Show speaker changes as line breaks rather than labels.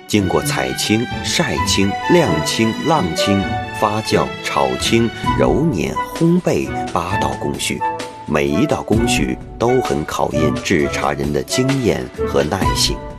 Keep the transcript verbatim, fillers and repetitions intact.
经过采青、晒青、晾青、浪青、发酵、炒青、揉捻、烘焙八道工序，每一道工序都很考验制茶人的经验和耐性。